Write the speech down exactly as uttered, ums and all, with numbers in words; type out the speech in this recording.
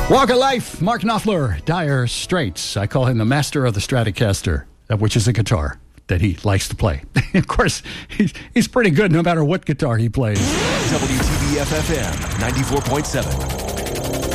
Walk of Life, Mark Knopfler, Dire Straits. I call him the master of the Stratocaster, which is a guitar that he likes to play. Of course, he's, he's pretty good no matter what guitar he plays. W T B F F M ninety-four point seven.